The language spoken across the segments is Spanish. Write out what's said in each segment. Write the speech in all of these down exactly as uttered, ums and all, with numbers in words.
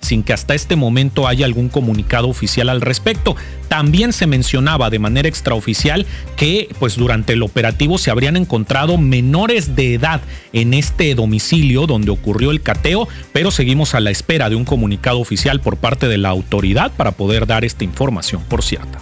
sin que hasta este momento haya algún comunicado oficial al respecto. También se mencionaba de manera extraoficial que pues durante el operativo se habrían encontrado menores de edad en este domicilio donde ocurrió el cateo, pero seguimos a la espera de un comunicado oficial por parte de la autoridad para poder dar esta información por cierta.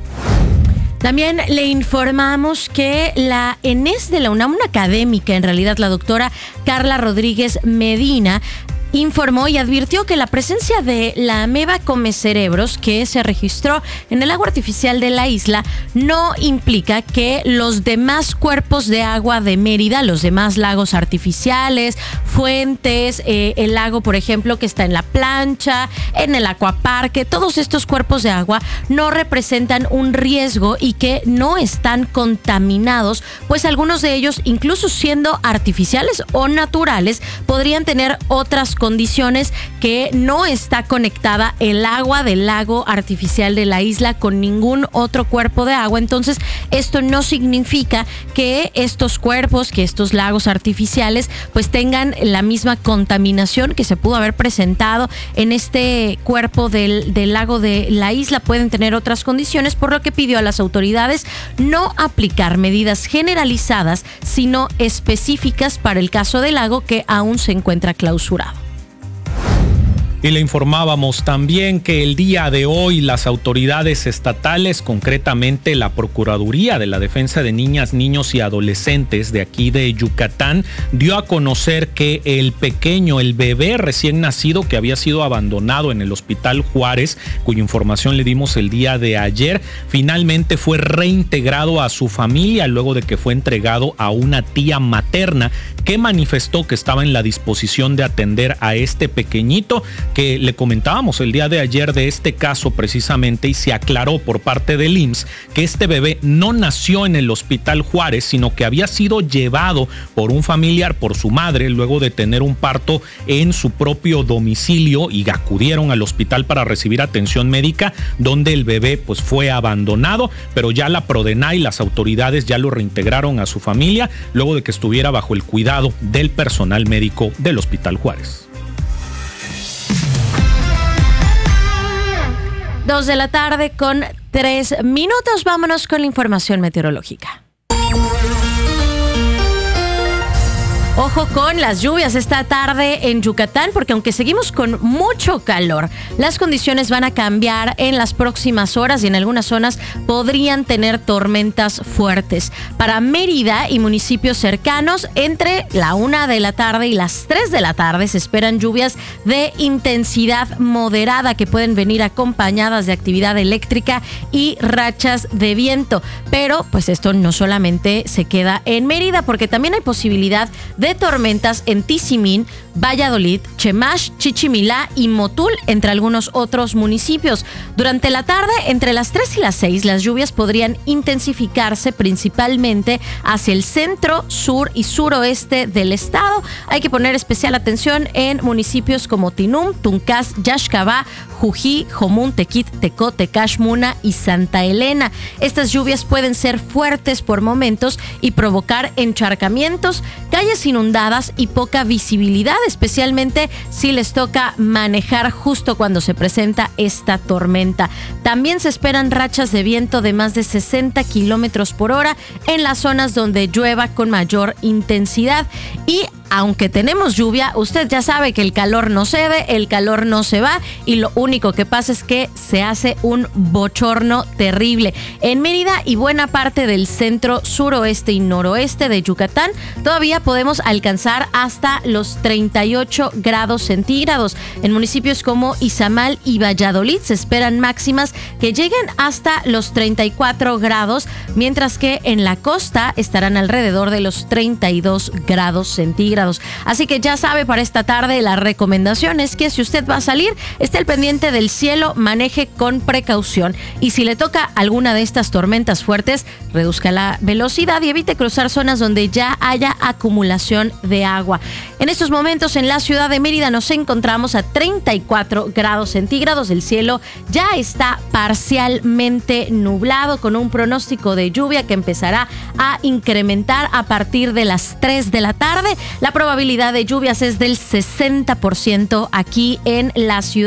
También le informamos que la ENES de la UNAM, una académica, en realidad la doctora Carla Rodríguez Medina, informó y advirtió que la presencia de la ameba comecerebros que se registró en el agua artificial de la isla no implica que los demás cuerpos de agua de Mérida, los demás lagos artificiales, fuentes, eh, el lago, por ejemplo, que está en La Plancha, en el acuaparque, todos estos cuerpos de agua no representan un riesgo y que no están contaminados, pues algunos de ellos, incluso siendo artificiales o naturales, podrían tener otras condiciones que no está conectada el agua del lago artificial de la isla con ningún otro cuerpo de agua. Entonces, esto no significa que estos cuerpos, que estos lagos artificiales, pues tengan la misma contaminación que se pudo haber presentado en este cuerpo del, del lago de la isla. Pueden tener otras condiciones, por lo que pidió a las autoridades no aplicar medidas generalizadas, sino específicas para el caso del lago que aún se encuentra clausurado. Y le informábamos también que el día de hoy las autoridades estatales, concretamente la Procuraduría de la Defensa de Niñas, Niños y Adolescentes de aquí de Yucatán, dio a conocer que el pequeño, el bebé recién nacido que había sido abandonado en el Hospital Juárez, cuya información le dimos el día de ayer, finalmente fue reintegrado a su familia luego de que fue entregado a una tía materna que manifestó que estaba en la disposición de atender a este pequeñito, que le comentábamos el día de ayer de este caso precisamente, y se aclaró por parte del I M S S que este bebé no nació en el Hospital Juárez, sino que había sido llevado por un familiar, por su madre, luego de tener un parto en su propio domicilio, y acudieron al hospital para recibir atención médica, donde el bebé pues fue abandonado, pero ya la Prodena y las autoridades ya lo reintegraron a su familia luego de que estuviera bajo el cuidado del personal médico del Hospital Juárez. Dos de la tarde con tres minutos. Vámonos con la información meteorológica. Ojo con las lluvias esta tarde en Yucatán, porque aunque seguimos con mucho calor, las condiciones van a cambiar en las próximas horas y en algunas zonas podrían tener tormentas fuertes. Para Mérida y municipios cercanos, entre la una de la tarde y las tres de la tarde se esperan lluvias de intensidad moderada que pueden venir acompañadas de actividad eléctrica y rachas de viento. Pero pues esto no solamente se queda en Mérida, porque también hay posibilidad de de tormentas en Tizimín, Valladolid, Chemash, Chichimilá y Motul, entre algunos otros municipios. Durante la tarde, entre las tres y las seis, las lluvias podrían intensificarse principalmente hacia el centro, sur y suroeste del estado. Hay que poner especial atención en municipios como Tinum, Tuncás, Yaxcabá, Jují, Jomún, Tequit, Tecó, Tecash, Muna y Santa Elena. Estas lluvias pueden ser fuertes por momentos y provocar encharcamientos, calles inundadas y poca visibilidad, especialmente si les toca manejar justo cuando se presenta esta tormenta. También se esperan rachas de viento de más de sesenta kilómetros por hora en las zonas donde llueva con mayor intensidad. Y aunque tenemos lluvia, usted ya sabe que el calor no cede, el calor no se va, y lo único que pasa es que se hace un bochorno terrible. En Mérida y buena parte del centro, suroeste y noroeste de Yucatán, todavía podemos alcanzar hasta los treinta y ocho grados centígrados. En municipios como Izamal y Valladolid se esperan máximas que lleguen hasta los treinta y cuatro grados, mientras que en la costa estarán alrededor de los treinta y dos grados centígrados. Así que ya sabe, para esta tarde la recomendación es que si usted va a salir, esté al pendiente del cielo, maneje con precaución, y si le toca alguna de estas tormentas fuertes, reduzca la velocidad y evite cruzar zonas donde ya haya acumulación de agua. En estos momentos en la ciudad de Mérida nos encontramos a treinta y cuatro grados centígrados. El cielo ya está parcialmente nublado, con un pronóstico de lluvia que empezará a incrementar a partir de las tres de la tarde. La probabilidad de lluvias es del sesenta por ciento aquí en la ciudad.